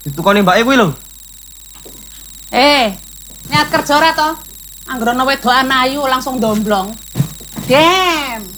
ditukoni mbake kuwi lho. Niat kerja ora to? Anggere ana wedokan ayu langsung domblong. Dem.